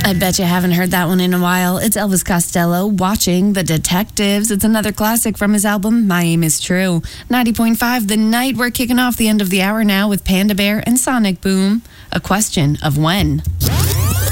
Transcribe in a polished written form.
I bet you haven't heard that one in a while. It's Elvis Costello, Watching the Detectives. It's another classic from his album, My Aim Is True. 90.5 The Night. We're kicking off the end of the hour now with Panda Bear and Sonic Boom. A question of when.